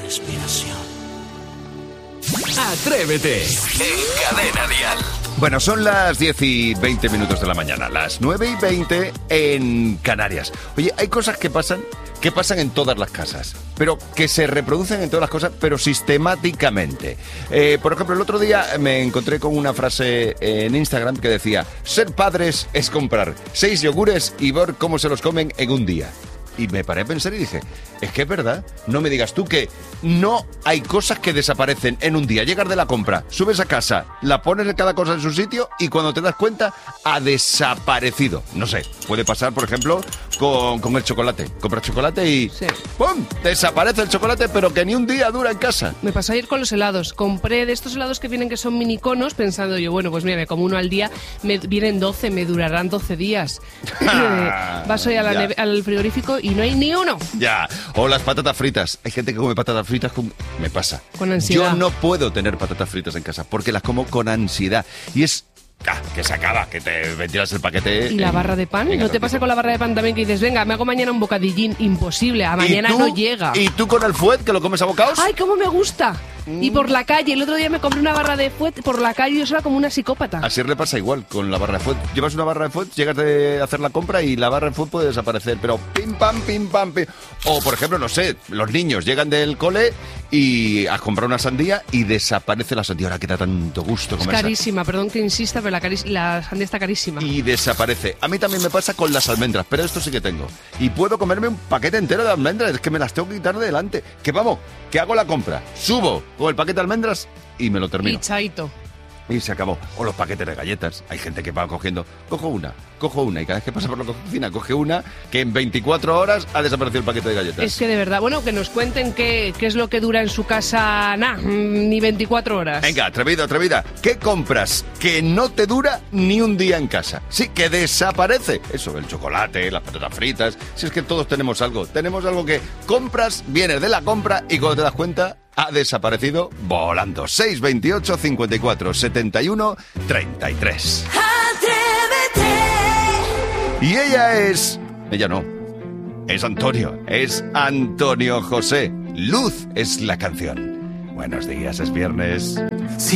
respiración. Atrévete en Cadena Dial. Bueno, son las 10 y 20 minutos de la mañana, las 9 y 20 en Canarias. Oye, hay cosas que pasan en todas las casas, pero que se reproducen en todas las cosas, pero sistemáticamente. Por ejemplo, el otro día me encontré con una frase en Instagram que decía: ser padres es comprar 6 yogures y ver cómo se los comen en un día. Y me paré a pensar y dije, es que es verdad, no me digas tú que no hay cosas que desaparecen en un día. Llegas de la compra, subes a casa, la pones cada cosa en su sitio y cuando te das cuenta ha desaparecido. No sé, puede pasar, por ejemplo, con el chocolate. Compras chocolate y Sí. ¡pum! Desaparece el chocolate, pero que ni un día dura en casa. Me pasó ayer con los helados. Compré de estos helados que vienen que son miniconos, pensando yo, bueno, pues mira, me como uno al día, vienen 12, me durarán 12 días. Vas hoy al frigorífico y no hay ni uno. Ya, o las patatas fritas. Hay gente que come patatas fritas me pasa. Con ansiedad. Yo no puedo tener patatas fritas en casa porque las como con ansiedad. Y es que se acaba, que te ventilas el paquete. ¿Y la barra de pan? ¿No te pasa con la barra de pan también que dices, venga, me hago mañana un bocadillín? Imposible, a mañana no llega. ¿Y tú con el fuet que lo comes a bocados? ¡Ay, cómo me gusta! Y por la calle, el otro día me compré una barra de fuet por la calle, yo sola como una psicópata. Así le pasa igual con la barra de fuet. Llevas una barra de fuet, llegas de hacer la compra y la barra de fuet puede desaparecer, pero pim pam, pim pam, pim. O por ejemplo, no sé, los niños llegan del cole y has comprado una sandía y desaparece la sandía. Ahora queda tanto gusto Es comerse. carísima, perdón que insista, pero la sandía está carísima. Y desaparece. A mí también me pasa con las almendras, pero esto sí que tengo. Y puedo comerme un paquete entero de almendras, es que me las tengo que quitar de delante. Que vamos, que hago la compra, subo con el paquete de almendras y me lo termino. Y chaito. Y se acabó. O los paquetes de galletas. Hay gente que va cogiendo, cojo una, y cada vez que pasa por la cocina coge una, que en 24 horas ha desaparecido el paquete de galletas. Es que de verdad, bueno, que nos cuenten qué es lo que dura en su casa, ni 24 horas. Venga, atrevido, atrevida. ¿Qué compras que no te dura ni un día en casa? Sí, que desaparece. Eso, el chocolate, las patatas fritas. Si es que todos tenemos algo. Tenemos algo que compras, vienes de la compra y cuando te das cuenta ha desaparecido volando. 628 54 71 33. Y ella no, es Antonio José. Luz es la canción. Buenos días, es viernes.